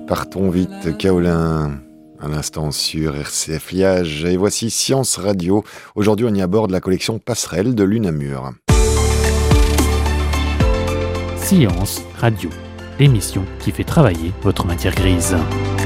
Partons vite, Kaolin, à l'instant sur RCF Liège. Et voici Science Radio. Aujourd'hui, on y aborde la collection Passerelle de l'UNAMUR. Science Radio, l'émission qui fait travailler votre matière grise.